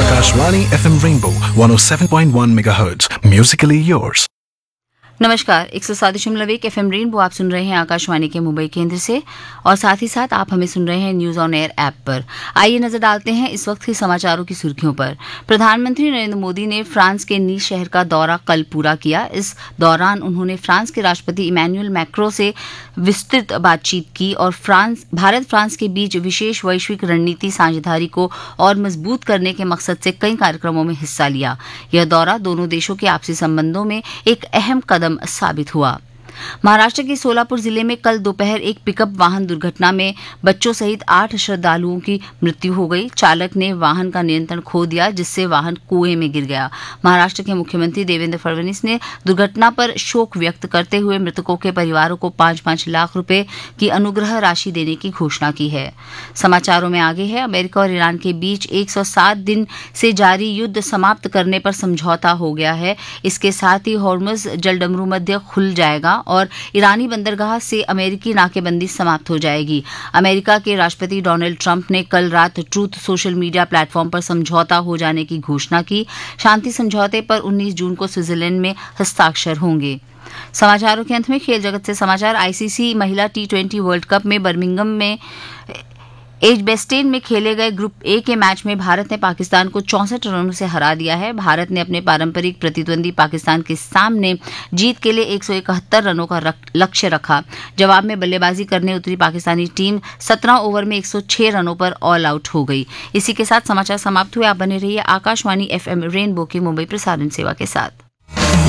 Akashvani FM Rainbow 107.1 MHz. Musically yours. नमस्कार, 107.1 FM rainbow आप सुन रहे हैं आकाशवाणी के मुंबई केंद्र से और साथ ही साथ आप हमें सुन रहे हैं न्यूज ऑन एयर ऐप पर। आइए नजर डालते हैं इस वक्त के समाचारों की सुर्खियों पर। प्रधानमंत्री नरेंद्र मोदी ने फ्रांस के नीस शहर का दौरा कल पूरा किया। इस दौरान उन्होंने फ्रांस के राष्ट्रपति इमैनुअल मैक्रों से विस्तृत बातचीत की और भारत फ्रांस के बीच विशेष वैश्विक रणनीति साझेदारी को और मजबूत करने के मकसद से कई कार्यक्रमों में हिस्सा लिया। यह दौरा दोनों देशों के आपसी संबंधों में एक अहम कदम साबित हुआ। महाराष्ट्र के सोलापुर जिले में कल दोपहर एक पिकअप वाहन दुर्घटना में बच्चों सहित 8 श्रद्धालुओं की मृत्यु हो गई। चालक ने वाहन का नियंत्रण खो दिया, जिससे वाहन कुएं में गिर गया। महाराष्ट्र के मुख्यमंत्री देवेंद्र फडणवीस ने दुर्घटना पर शोक व्यक्त करते हुए मृतकों के परिवारों को 5-5 लाख रुपए की अनुग्रह राशि देने की घोषणा की है। समाचारों में आगे है, अमेरिका और ईरान के बीच 107 दिन से जारी युद्ध समाप्त करने पर समझौता हो गया है। इसके साथ ही हॉर्मुज जलडमरू मध्य खुल जाएगा और ईरानी बंदरगाह से अमेरिकी नाकेबंदी समाप्त हो जाएगी। अमेरिका के राष्ट्रपति डोनाल्ड ट्रंप ने कल रात ट्रूथ सोशल मीडिया प्लेटफॉर्म पर समझौता हो जाने की घोषणा की। शांति समझौते पर 19 जून को स्विट्जरलैंड में हस्ताक्षर होंगे। समाचारों के अंत में खेल जगत से समाचार। आईसीसी महिला T20 वर्ल्ड कप में बर्मिंघम में एजबेस्टन में खेले गए ग्रुप ए के मैच में भारत ने पाकिस्तान को 64 रनों से हरा दिया है। भारत ने अपने पारंपरिक प्रतिद्वंदी पाकिस्तान के सामने जीत के लिए 171 रनों का लक्ष्य रखा। जवाब में बल्लेबाजी करने उतरी पाकिस्तानी टीम 17 ओवर में 106 रनों पर ऑल आउट हो गई। इसी के साथ समाचार समाप्त हुए। आप बने रहिए आकाशवाणी FM रेनबो की मुंबई प्रसारण सेवा के साथ।